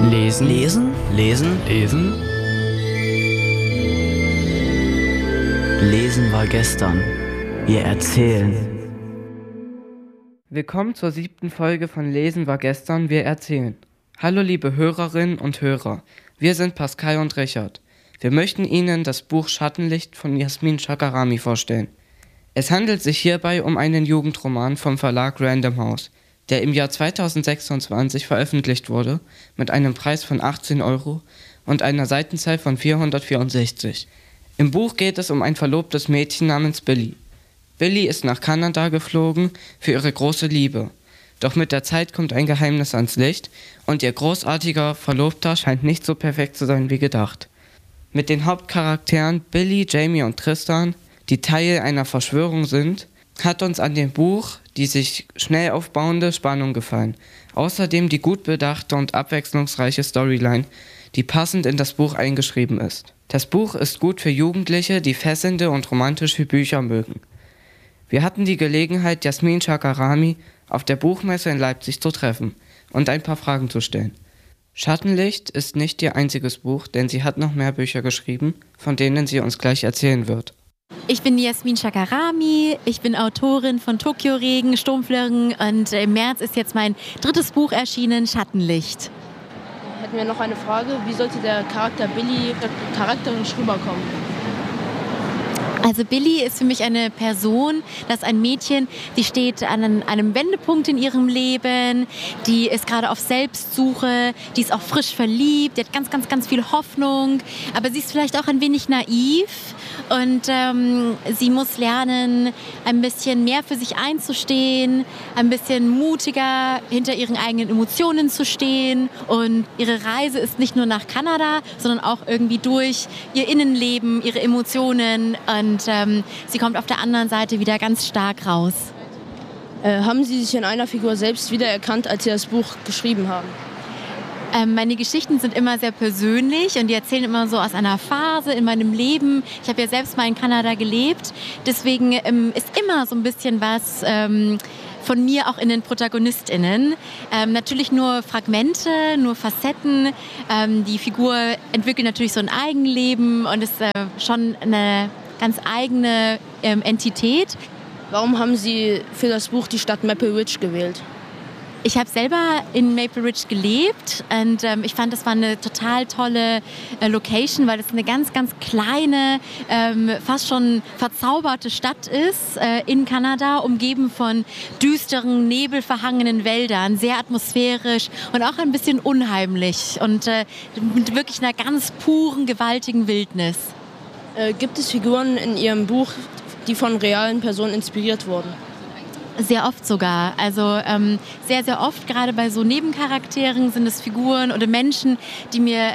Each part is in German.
Lesen. Lesen. Lesen. Lesen. Lesen war gestern. Wir erzählen. Willkommen zur 7. Folge von Lesen war gestern, wir erzählen. Hallo liebe Hörerinnen und Hörer, wir sind Pascal und Richard. Wir möchten Ihnen das Buch Schattenlicht von Yasmin Chakarami vorstellen. Es handelt sich hierbei um einen Jugendroman vom Verlag Random House, der im Jahr 2026 veröffentlicht wurde, mit einem Preis von 18 € und einer Seitenzahl von 464. Im Buch geht es um ein verlobtes Mädchen namens Billy. Billy ist nach Kanada geflogen für ihre große Liebe. Doch mit der Zeit kommt ein Geheimnis ans Licht und ihr großartiger Verlobter scheint nicht so perfekt zu sein wie gedacht. Mit den Hauptcharakteren Billy, Jamie und Tristan, die Teil einer Verschwörung sind, hat uns an dem Buch die sich schnell aufbauende Spannung gefallen. Außerdem die gut bedachte und abwechslungsreiche Storyline, die passend in das Buch eingeschrieben ist. Das Buch ist gut für Jugendliche, die fesselnde und romantische Bücher mögen. Wir hatten die Gelegenheit, Yasmin Chakarami auf der Buchmesse in Leipzig zu treffen und ein paar Fragen zu stellen. Schattenlicht ist nicht ihr einziges Buch, denn sie hat noch mehr Bücher geschrieben, von denen sie uns gleich erzählen wird. Ich bin Yasmin Chakarami, ich bin Autorin von Tokio-Regen, Sturmflirren und im März ist jetzt mein 3. Buch erschienen, Schattenlicht. Hätten wir noch eine Frage, wie sollte der Charakter Billy charakterisch rüberkommen? Also Billy ist für mich eine Person, das ist ein Mädchen, die steht an einem Wendepunkt in ihrem Leben, die ist gerade auf Selbstsuche, die ist auch frisch verliebt, die hat ganz viel Hoffnung, aber sie ist vielleicht auch ein wenig naiv und sie muss lernen, ein bisschen mehr für sich einzustehen, ein bisschen mutiger hinter ihren eigenen Emotionen zu stehen und ihre Reise ist nicht nur nach Kanada, sondern auch irgendwie durch ihr Innenleben, ihre Emotionen und sie kommt auf der anderen Seite wieder ganz stark raus. Haben Sie sich in einer Figur selbst wiedererkannt, als Sie das Buch geschrieben haben? Meine Geschichten sind immer sehr persönlich und die erzählen immer so aus einer Phase in meinem Leben. Ich habe ja selbst mal in Kanada gelebt, deswegen ist immer so ein bisschen was von mir auch in den ProtagonistInnen. Natürlich nur Fragmente, nur Facetten. Die Figur entwickelt natürlich so ein Eigenleben und ist schon eine ganz eigene Entität. Warum haben Sie für das Buch die Stadt Maple Ridge gewählt? Ich habe selber in Maple Ridge gelebt und ich fand, das war eine total tolle Location, weil es eine ganz kleine, fast schon verzauberte Stadt ist in Kanada, umgeben von düsteren, nebelverhangenen Wäldern, sehr atmosphärisch und auch ein bisschen unheimlich und mit wirklich einer ganz puren, gewaltigen Wildnis. Gibt es Figuren in Ihrem Buch, die von realen Personen inspiriert wurden? Sehr oft sogar. Also sehr oft, gerade bei so Nebencharakteren sind es Figuren oder Menschen, die mir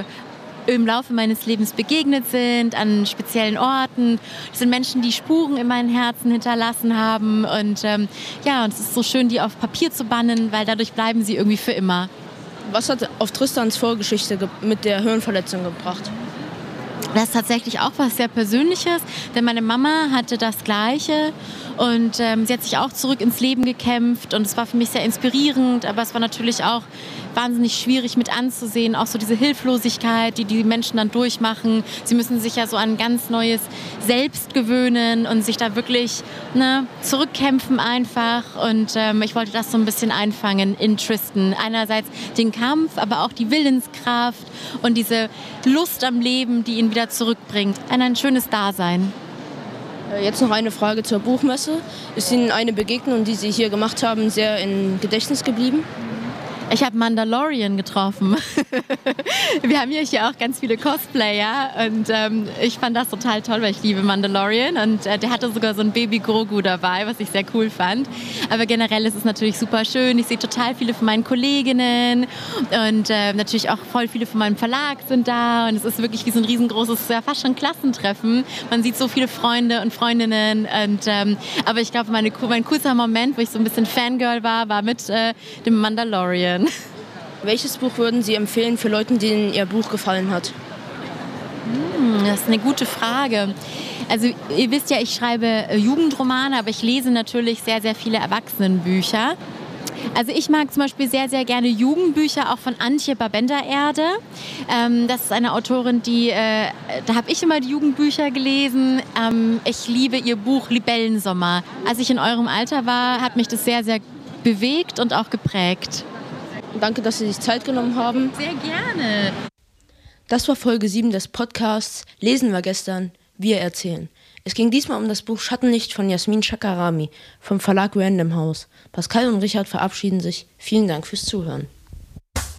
im Laufe meines Lebens begegnet sind, an speziellen Orten. Das sind Menschen, die Spuren in meinem Herzen hinterlassen haben. Und und es ist so schön, die auf Papier zu bannen, weil dadurch bleiben sie irgendwie für immer. Was hat auf Tristans Vorgeschichte mit der Hirnverletzung gebracht? Das ist tatsächlich auch was sehr Persönliches, denn meine Mama hatte das Gleiche und sie hat sich auch zurück ins Leben gekämpft und es war für mich sehr inspirierend, aber es war natürlich auch wahnsinnig schwierig mit anzusehen, auch so diese Hilflosigkeit, die Menschen dann durchmachen. Sie müssen sich ja so an ein ganz neues Selbst gewöhnen und sich da wirklich zurückkämpfen einfach und ich wollte das so ein bisschen einfangen in Tristan. Einerseits den Kampf, aber auch die Willenskraft und diese Lust am Leben, die ihn wieder zurückbringt. Ein schönes Dasein. Jetzt noch eine Frage zur Buchmesse. Ist Ihnen eine Begegnung, die Sie hier gemacht haben, sehr im Gedächtnis geblieben? Ich habe Mandalorian getroffen. Wir haben hier auch ganz viele Cosplayer und ich fand das total toll, weil ich liebe Mandalorian und der hatte sogar so ein Baby Grogu dabei, was ich sehr cool fand. Aber generell ist es natürlich super schön. Ich sehe total viele von meinen Kolleginnen und natürlich auch voll viele von meinem Verlag sind da und es ist wirklich wie so ein riesengroßes, ja, fast schon Klassentreffen. Man sieht so viele Freunde und Freundinnen und aber ich glaube, mein kurzer Moment, wo ich so ein bisschen Fangirl war mit dem Mandalorian. Welches Buch würden Sie empfehlen für Leute, denen Ihr Buch gefallen hat? Das ist eine gute Frage. Also ihr wisst ja, ich schreibe Jugendromane, aber ich lese natürlich sehr viele Erwachsenenbücher. Also ich mag zum Beispiel sehr, sehr gerne Jugendbücher, auch von Antje Babender-Erde. Das ist eine Autorin, da habe ich immer die Jugendbücher gelesen. Ich liebe ihr Buch Libellensommer. Als ich in eurem Alter war, hat mich das sehr, sehr bewegt und auch geprägt. Danke, dass Sie sich Zeit genommen haben. Sehr gerne. Das war Folge 7 des Podcasts Lesen war gestern, wir erzählen. Es ging diesmal um das Buch Schattenlicht von Jasmin Chakarami vom Verlag Random House. Pascal und Richard verabschieden sich. Vielen Dank fürs Zuhören.